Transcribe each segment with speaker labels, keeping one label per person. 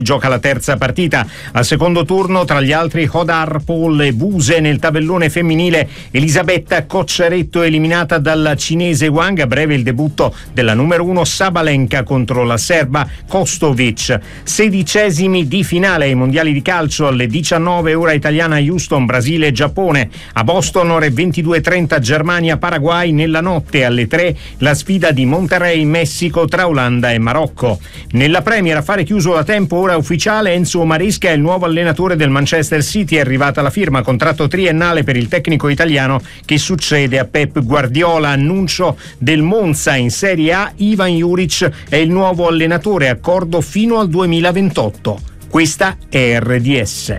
Speaker 1: gioca la terza partita. Al secondo turno, tra gli altri, Hodar-Paul e Buse. Nel tabellone femminile, Elisabetta Cocciaretto eliminata dalla cinese Wang. A breve il debutto della numero 1 Sabalenka contro la serba Kostovic. 16esimi di finale ai mondiali di calcio alle 19 ora italiana, Houston, Brasile e Giappone. A Boston ore 22:30 Germania Paraguay. Nella notte alle 3 la sfida di Monterrey Messico tra Olanda e Marocco. Nella Premier, affare chiuso da tempo, ora ufficiale, Enzo Maresca è il nuovo allenatore del Manchester City. È arrivata la firma, contratto triennale per il tecnico italiano che succede a Pep Guardiola. Annuncio del Monza in Serie A, Ivan Juric è il nuovo allenatore, accordo fino al 2028. Questa è RDS.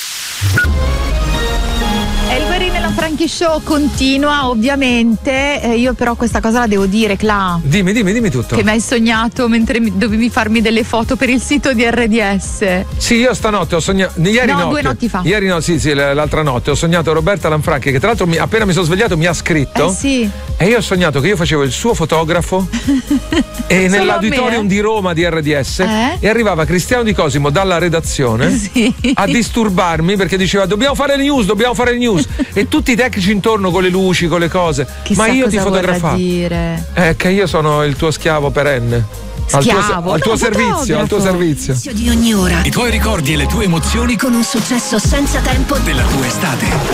Speaker 2: Franchi Show continua, ovviamente. Io però questa cosa la devo dire, Cla.
Speaker 3: Dimmi tutto.
Speaker 2: Che mi hai sognato mentre dovevi farmi delle foto per il sito di RDS.
Speaker 3: Sì, io stanotte ho sognato.
Speaker 2: No, 2 notti fa.
Speaker 3: Ieri no, sì, l'altra notte ho sognato Roberta Lanfranchi, che tra l'altro appena mi sono svegliato mi ha scritto.
Speaker 2: Sì.
Speaker 3: E io ho sognato che io facevo il suo fotografo e nell'auditorium di Roma di RDS e arrivava Cristiano Di Cosimo dalla redazione a disturbarmi perché diceva dobbiamo fare le news e tutti i tecnici intorno con le luci, con le cose.
Speaker 2: Chissà,
Speaker 3: ma io
Speaker 2: cosa
Speaker 3: ti fotografavo.
Speaker 2: Dire.
Speaker 3: Che io sono il tuo schiavo perenne. Al tuo servizio.
Speaker 4: Di ogni ora. I tuoi ricordi e le tue emozioni con un successo senza tempo della tua estate.